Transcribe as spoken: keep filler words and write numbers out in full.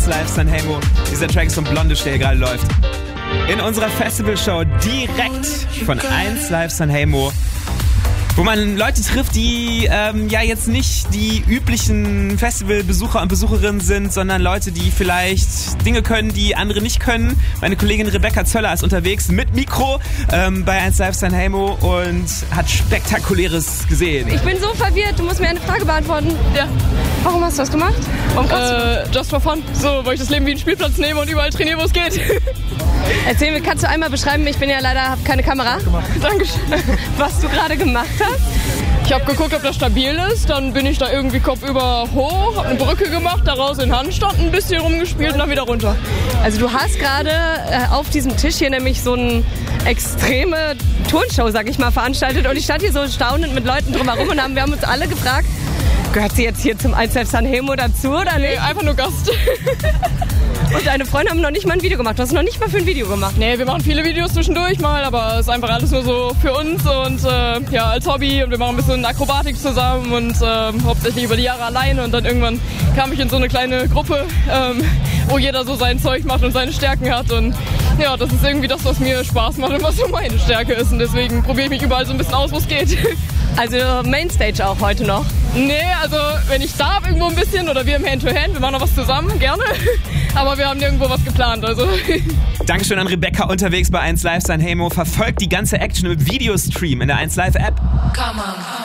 eins Live Sanremo. Dieser Track ist von Blondish, der hier gerade läuft. In unserer Festivalshow direkt von eins Live Sanremo, wo man Leute trifft, die ähm, ja jetzt nicht die üblichen Festivalbesucher und Besucherinnen sind, sondern Leute, die vielleicht Dinge können, die andere nicht können. Meine Kollegin Rebecca Zöller ist unterwegs mit Mikro ähm, bei eins Live Sanremo und hat Spektakuläres gesehen. Ich bin so verwirrt, du musst mir eine Frage beantworten. Ja. Warum hast du das gemacht? Warum kannst äh, du? Just for fun. So, weil ich das Leben wie einen Spielplatz nehme und überall trainiere, wo es geht. Erzähl mir, kannst du einmal beschreiben, ich bin ja leider, habe keine Kamera. Dankeschön. Was du gerade gemacht hast? Ich habe geguckt, ob das stabil ist, dann bin ich da irgendwie kopfüber hoch, habe eine Brücke gemacht, daraus in Handstand ein bisschen rumgespielt und dann wieder runter. Also du hast gerade äh, auf diesem Tisch hier nämlich so eine extreme Turnshow, sag ich mal, veranstaltet und ich stand hier so staunend mit Leuten drumherum und haben, wir haben uns alle gefragt, gehört sie jetzt hier zum eins Live Sanremo dazu oder nicht? Nee, einfach nur Gast. Und deine Freunde haben noch nicht mal ein Video gemacht. Du hast noch nicht mal für ein Video gemacht. Nee, wir machen viele Videos zwischendurch mal, aber es ist einfach alles nur so für uns und äh, ja, als Hobby. Und wir machen ein bisschen Akrobatik zusammen und äh, hauptsächlich über die Jahre alleine. Und dann irgendwann kam ich in so eine kleine Gruppe, ähm, wo jeder so sein Zeug macht und seine Stärken hat. Und ja, das ist irgendwie das, was mir Spaß macht und was so meine Stärke ist. Und deswegen probiere ich mich überall so ein bisschen aus, wo es geht. Also Mainstage auch heute noch? Nee, also wenn ich darf irgendwo ein bisschen oder wir im Hand-to-Hand, wir machen noch was zusammen, gerne. Aber wir haben nirgendwo was geplant, also. Dankeschön an Rebecca unterwegs bei eins Live Sanremo. Verfolgt die ganze Action im Videostream in der eins Live App. Come on.